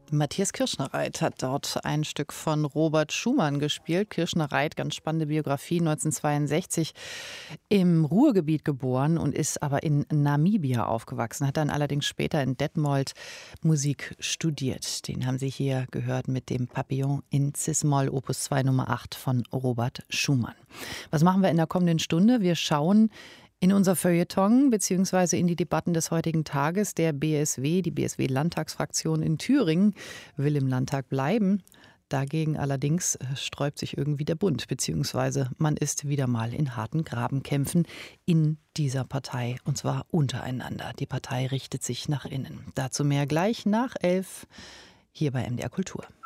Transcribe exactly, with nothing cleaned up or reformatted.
Matthias Kirschner-Reit hat dort ein Stück von Robert Schumann gespielt. Kirschner-Reit, ganz spannende Biografie, neunzehnhundertzweiundsechzig im Ruhrgebiet geboren und ist aber in Namibia aufgewachsen, hat dann allerdings später in Detmold Musik studiert. Den haben Sie hier gehört mit dem Papillon in Cis-Moll, Opus zwei Nummer acht von Robert Schumann. Was machen wir in der kommenden Stunde? Wir schauen in unser Feuilleton bzw. in die Debatten des heutigen Tages. Der B S W, die B S W-Landtagsfraktion in Thüringen, will im Landtag bleiben. Dagegen allerdings sträubt sich irgendwie der Bund, beziehungsweise man ist wieder mal in harten Grabenkämpfen in dieser Partei, und zwar untereinander. Die Partei richtet sich nach innen. Dazu mehr gleich nach elf hier bei M D R Kultur.